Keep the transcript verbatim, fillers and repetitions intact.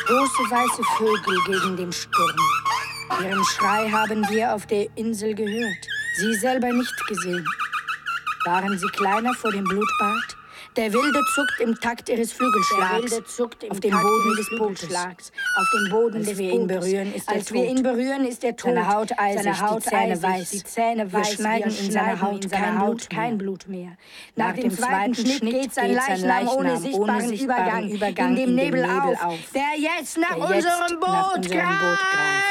Große weiße Vögel gegen den Sturm. Ihren Schrei haben wir auf der Insel gehört, sie selber nicht gesehen. Waren sie kleiner vor dem Blutbad? Der Wilde zuckt im Takt ihres Flügelschlags auf den Boden des Bootes. Auf dem Boden Als des wir ihn berühren, ist er Als tot. wir ihn berühren, ist er tot. Seine Haut eisig, Seine Haut die Zähne eisig, weiß. Die Zähne Wir weiß. schneiden in seiner Haut kein Blut kein mehr. Blut mehr. Nach, Nach dem dem zweiten Schnitt geht sein Leichnam ohne sichtbaren Übergang, Übergang in dem Nebel Nebel auf, der jetzt nach der jetzt unserem nach Boot unserem Boot greift.